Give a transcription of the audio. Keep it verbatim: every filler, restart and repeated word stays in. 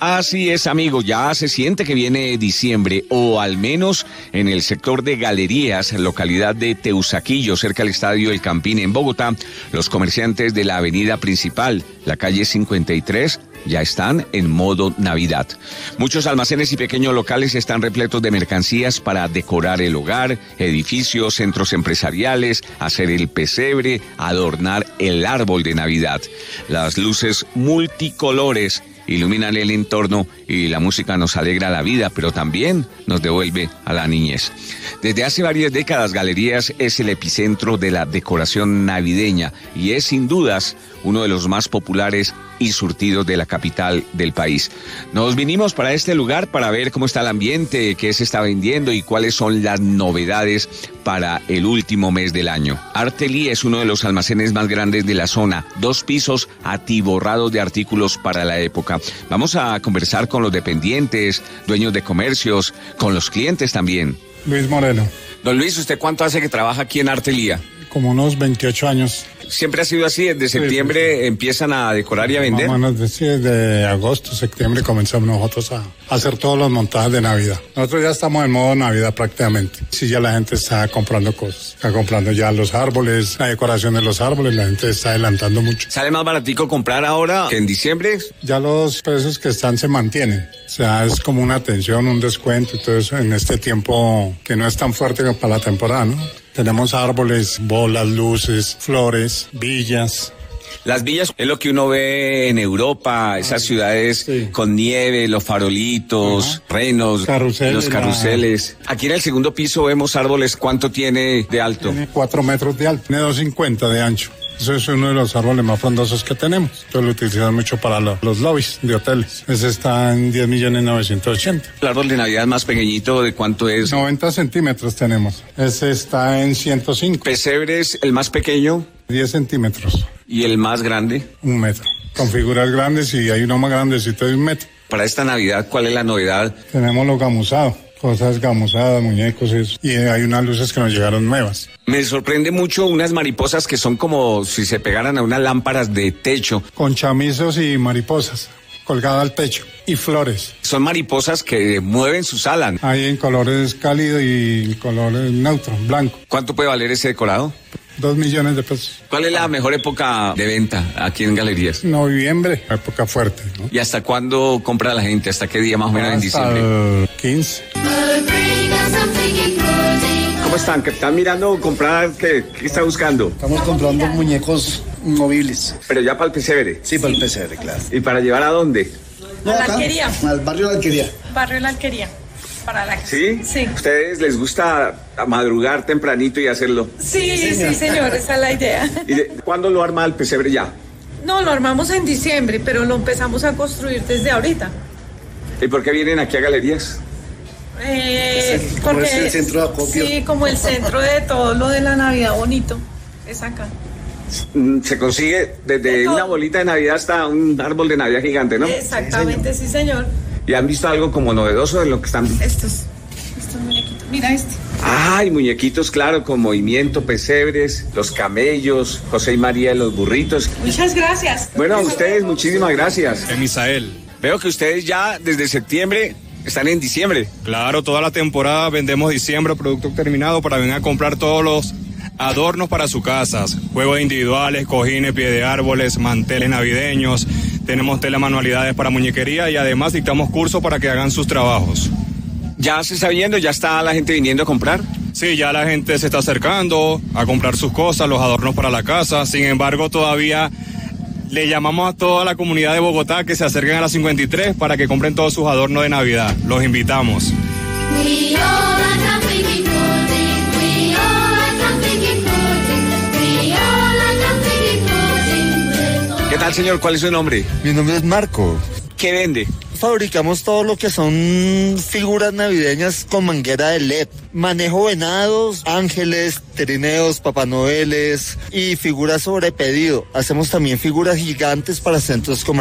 Así es, amigo, ya se siente que viene diciembre, o al menos en el sector de Galerías, localidad de Teusaquillo, cerca del Estadio El Campín en Bogotá, los comerciantes de la avenida principal, la calle cincuenta y tres, ya están en modo Navidad. Muchos almacenes y pequeños locales están repletos de mercancías para decorar el hogar, edificios, centros empresariales, hacer el pesebre, adornar el árbol de Navidad. Las luces multicolores iluminan el entorno y la música nos alegra la vida, pero también nos devuelve a la niñez. Desde hace varias décadas, Galerías es el epicentro de la decoración navideña y es sin dudas uno de los más populares y surtidos de la capital del país. Nos vinimos para este lugar para ver cómo está el ambiente, qué se está vendiendo y cuáles son las novedades para el último mes del año. Artelí es uno de los almacenes más grandes de la zona, dos pisos atiborrados de artículos para la época. Vamos a conversar con los dependientes, dueños de comercios, con los clientes también. Luis Moreno. Don Luis, ¿usted cuánto hace que trabaja aquí en Artelía? Como unos veintiocho años. ¿Siempre ha sido así? ¿Desde septiembre sí, sí. empiezan a decorar y a vender? Más o menos desde, desde agosto, septiembre comenzamos nosotros a hacer todos los montajes de Navidad. Nosotros ya estamos en modo Navidad prácticamente. Sí, ya la gente está comprando cosas. Está comprando ya los árboles, la decoración de los árboles, la gente está adelantando mucho. ¿Sale más baratico comprar ahora que en diciembre? Ya los precios que están se mantienen. O sea, es como una atención, un descuento y todo eso en este tiempo que no es tan fuerte para la temporada, ¿no? Tenemos árboles, bolas, luces, flores, villas. Las villas es lo que uno ve en Europa, esas ciudades sí. con nieve, los farolitos, uh-huh. renos, Carrusel, los carruseles. La... Aquí en el segundo piso vemos árboles, ¿cuánto tiene de alto? Tiene cuatro metros de alto, tiene dos cincuenta de ancho. Eso es uno de los árboles más frondosos que tenemos. Entonces lo utilizamos mucho para lo, los lobbies de hoteles. Ese está en diez millones novecientos ochenta. ¿El árbol de Navidad más pequeñito de cuánto es? noventa centímetros tenemos. Ese está en ciento cinco. ¿Pesebres, el más pequeño? diez centímetros. ¿Y el más grande? Un metro. Con figuras grandes y hay uno más grandecito de un metro. Para esta Navidad, ¿cuál es la novedad? Tenemos los gamuzados. Cosas gamuzadas, muñecos, eso. Y hay unas luces que nos llegaron nuevas. Me sorprende mucho unas mariposas que son como si se pegaran a unas lámparas de techo. Con chamizos y mariposas colgadas al techo. Y flores. Son mariposas que mueven sus alas. Hay en colores cálidos y colores neutros, blanco. ¿Cuánto puede valer ese decorado? Dos millones de pesos. ¿Cuál es la mejor época de venta aquí en Galerías? Noviembre, época fuerte, ¿no? ¿Y hasta cuándo compra la gente? ¿Hasta qué día más o menos en diciembre? El quince. ¿Cómo están? ¿Qué están mirando comprar? ¿Qué, qué está buscando? Estamos comprando muñecos movibles. ¿Pero ya para el pesebre? Sí, para el pesebre, claro. ¿Y para llevar a dónde? No, a la acá, Alquería. Al barrio de la Alquería. Barrio de la Alquería. Para la... ¿Sí? Sí. ¿Ustedes les gusta madrugar tempranito y hacerlo? Sí, sí, señor, sí, señor, esa es la idea. ¿Y de, cuándo lo arma el pesebre ya? No, lo armamos en diciembre, pero lo empezamos a construir desde ahorita. ¿Y por qué vienen aquí a Galerías? Eh, es el, porque es el centro de acopio. Sí, como el centro de todo lo de la Navidad bonito, es acá. Se consigue desde una bolita de Navidad hasta un árbol de Navidad gigante, ¿no? Exactamente, sí, señor. ¿Y han visto algo como novedoso de lo que están? Estos, estos muñequitos, mira este. Ay, muñequitos, claro, con movimiento, pesebres, los camellos, José y María de los burritos. Muchas gracias. Bueno, a ustedes, muchísimas gracias. Misael. Veo que ustedes ya desde septiembre están en diciembre. Claro, toda la temporada vendemos diciembre, producto terminado, para venir a comprar todos los adornos para sus casas, juegos individuales, cojines, pie de árboles, manteles navideños, tenemos telemanualidades para muñequería y además dictamos cursos para que hagan sus trabajos. ¿Ya se está viendo? ¿Ya está la gente viniendo a comprar? Sí, ya la gente se está acercando a comprar sus cosas, los adornos para la casa, sin embargo todavía le llamamos a toda la comunidad de Bogotá que se acerquen a la cincuenta y tres para que compren todos sus adornos de Navidad, los invitamos. ¿Qué tal, señor? ¿Cuál es su nombre? Mi nombre es Marco. ¿Qué vende? Fabricamos todo lo que son figuras navideñas con manguera de L E D. Manejo venados, ángeles, trineos, Papá Noeles y figuras sobre pedido. Hacemos también figuras gigantes para centros comerciales.